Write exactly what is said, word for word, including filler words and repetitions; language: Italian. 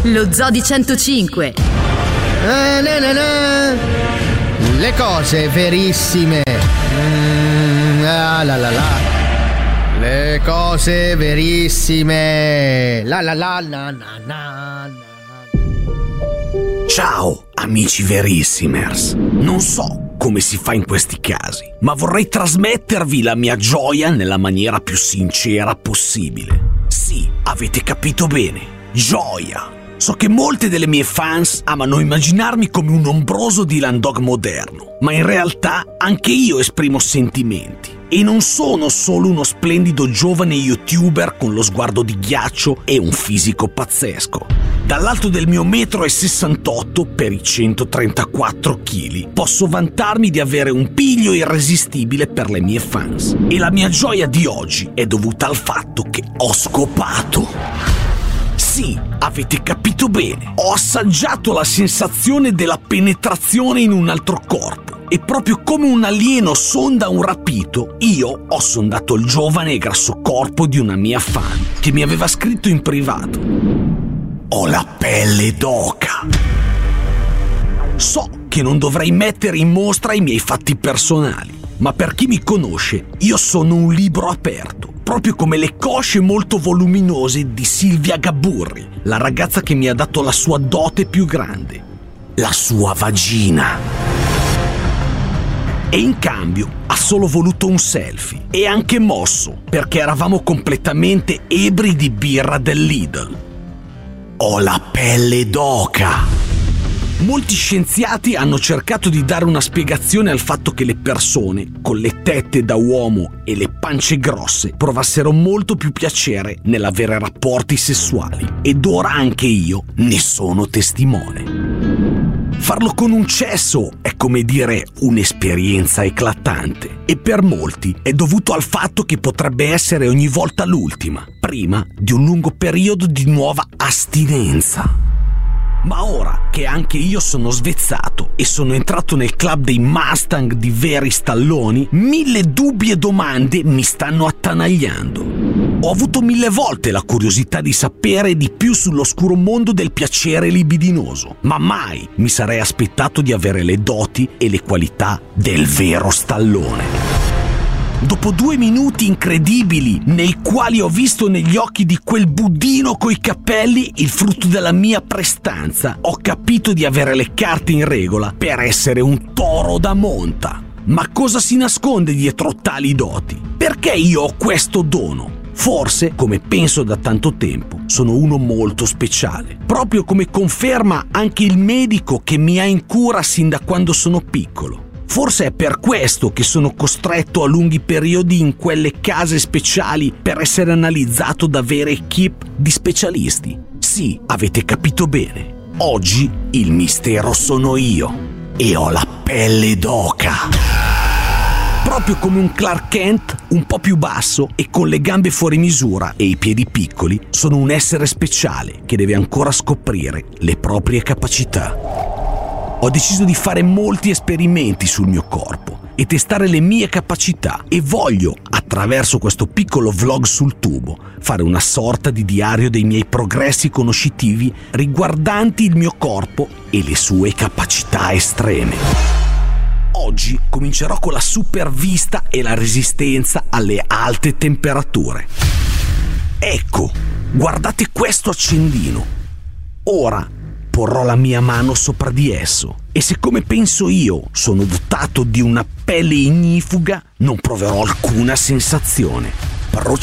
Lo Zoo di centocinque. Eh, na, na, na. Le cose verissime. Mm, ah, la la la. Le cose verissime. La la la la na na. Ciao amici verissimers. Non so come si fa in questi casi, ma vorrei trasmettervi la mia gioia nella maniera più sincera possibile. Sì, avete capito bene, gioia. So che molte delle mie fans amano immaginarmi come un ombroso Dylan Dog moderno, ma in realtà anche io esprimo sentimenti. E non sono solo uno splendido giovane youtuber con lo sguardo di ghiaccio e un fisico pazzesco. Dall'alto del mio metro e sessantotto per i centotrentaquattro chili posso vantarmi di avere un piglio irresistibile per le mie fans. E la mia gioia di oggi è dovuta al fatto che ho scopato. Sì, avete capito bene. Ho assaggiato la sensazione della penetrazione in un altro corpo. E proprio come un alieno sonda un rapito, io ho sondato il giovane e grasso corpo di una mia fan che mi aveva scritto in privato: ho la pelle d'oca. So che non dovrei mettere in mostra i miei fatti personali, ma per chi mi conosce, io sono un libro aperto, proprio come le cosce molto voluminose di Silvia Gabburri, la ragazza che mi ha dato la sua dote più grande, la sua vagina. E in cambio ha solo voluto un selfie e anche mosso, perché eravamo completamente ebri di birra del Lidl. Ho la pelle d'oca. Molti scienziati hanno cercato di dare una spiegazione al fatto che le persone con le tette da uomo e le pance grosse provassero molto più piacere nell'avere rapporti sessuali, ed ora anche io ne sono testimone. Farlo con un cesso è come dire un'esperienza eclatante, e per molti è dovuto al fatto che potrebbe essere ogni volta l'ultima, prima di un lungo periodo di nuova astinenza. Ma ora che anche io sono svezzato e sono entrato nel club dei Mustang di veri stalloni, mille dubbi e domande mi stanno attanagliando. Ho avuto mille volte la curiosità di sapere di più sull'oscuro mondo del piacere libidinoso, ma mai mi sarei aspettato di avere le doti e le qualità del vero stallone. Dopo due minuti incredibili nei quali ho visto negli occhi di quel budino coi capelli il frutto della mia prestanza, ho capito di avere le carte in regola per essere un toro da monta. Ma cosa si nasconde dietro tali doti? Perché io ho questo dono? Forse, come penso da tanto tempo, sono uno molto speciale, proprio come conferma anche il medico che mi ha in cura sin da quando sono piccolo. Forse è per questo che sono costretto a lunghi periodi in quelle case speciali per essere analizzato da vere equip di specialisti. Sì, avete capito bene. Oggi il mistero sono io e ho la pelle d'oca. Proprio come un Clark Kent un po' più basso e con le gambe fuori misura e i piedi piccoli, sono un essere speciale che deve ancora scoprire le proprie capacità. Ho deciso di fare molti esperimenti sul mio corpo e testare le mie capacità, e voglio, attraverso questo piccolo vlog sul tubo, fare una sorta di diario dei miei progressi conoscitivi riguardanti il mio corpo e le sue capacità estreme. Oggi comincerò con la supervista e la resistenza alle alte temperature. Ecco, guardate questo accendino. Ora porrò la mia mano sopra di esso e se, come penso io, sono dotato di una pelle ignifuga, non proverò alcuna sensazione.